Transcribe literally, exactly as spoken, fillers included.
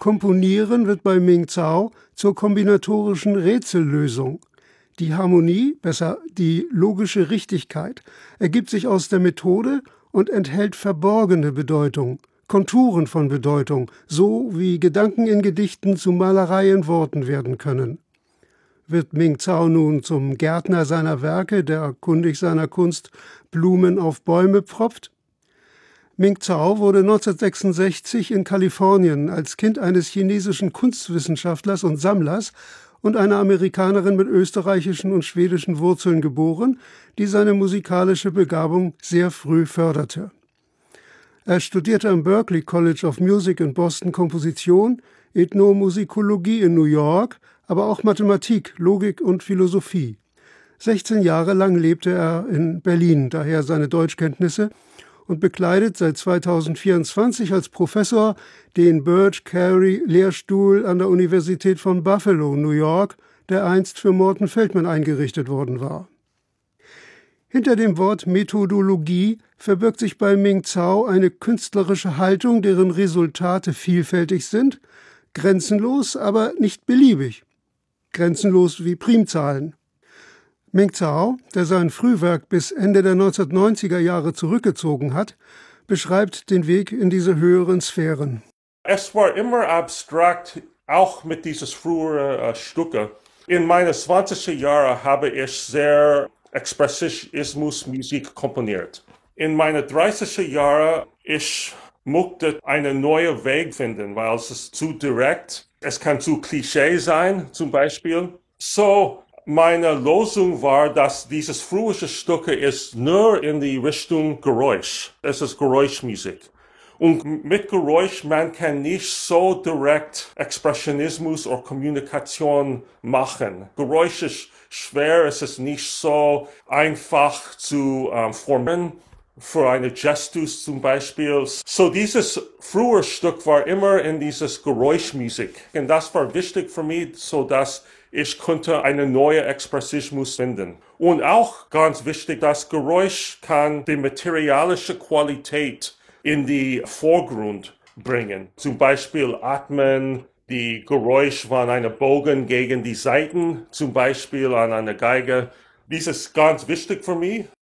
Komponieren wird bei Ming Zhao zur kombinatorischen Rätsellösung. Die Harmonie, besser die logische Richtigkeit, ergibt sich aus der Methode und enthält verborgene Bedeutung, Konturen von Bedeutung, so wie Gedanken in Gedichten zu Malerei in Worten werden können. Wird Ming Zhao nun zum Gärtner seiner Werke, der kundig seiner Kunst Blumen auf Bäume pfropft? Ming Zhao wurde neunzehnhundertsechsundsechzig in Kalifornien als Kind eines chinesischen Kunstwissenschaftlers und Sammlers und einer Amerikanerin mit österreichischen und schwedischen Wurzeln geboren, die seine musikalische Begabung sehr früh förderte. Er studierte am Berklee College of Music in Boston Komposition, Ethnomusikologie in New York, aber auch Mathematik, Logik und Philosophie. sechzehn Jahre lang lebte er in Berlin, daher seine Deutschkenntnisse, und bekleidet seit zweitausendvierundzwanzig als Professor den Birch Carey Lehrstuhl an der Universität von Buffalo, New York, der einst für Morton Feldman eingerichtet worden war. Hinter dem Wort Methodologie verbirgt sich bei Ming Zhao eine künstlerische Haltung, deren Resultate vielfältig sind, grenzenlos, aber nicht beliebig. Grenzenlos wie Primzahlen. Ming Zhao, der sein Frühwerk bis Ende der neunzehnhundertneunziger Jahre zurückgezogen hat, beschreibt den Weg in diese höheren Sphären. Es war immer abstrakt, auch mit diesen früheren äh, Stücke. In meinen zwanziger Jahren habe ich sehr Expressionismus-Musik komponiert. In meinen dreißiger Jahren ich musste einen neuen Weg finden, weil es ist zu direkt. Es kann zu Klischee sein, zum Beispiel. So, meine Lösung war, dass dieses frühe Stücke ist nur in die Richtung Geräusch. Es ist Geräuschmusik. Und mit Geräusch, man kann nicht so direkt Expressionismus oder Kommunikation machen. Geräusch ist schwer, es ist nicht so einfach zu ähm, formen. Für eine Gestus zum Beispiel. So dieses frühe Stück war immer in dieses Geräuschmusik. Und das war wichtig für mich, so dass ich konnte eine neue Expressismus finden. Und auch ganz wichtig, das Geräusch kann die materialische Qualität in die Vorgrund bringen. Zum Beispiel Atmen, die Geräusch von einem Bogen gegen die Saiten, zum Beispiel an einer Geige. Dies ist ganz wichtig für mich.